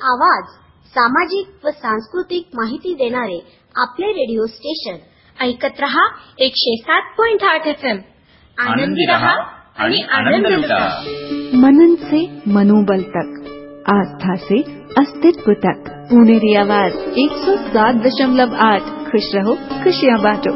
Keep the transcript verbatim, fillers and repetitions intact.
आवाज, सामाजिक व सांस्कृतिक माहिती देणारे आपले रेडिओ स्टेशन. ऐकत रहा एकशे सात पॉइंट आठ एफ एम. आनंदी रहा आणि आनंद लुटा. मनन से मनोबल तक, आस्था से अस्तित्व तक. पुनेरी आवाज एक सौ सात दशमलव आठ. खुश रहो, खुशियां बांटो.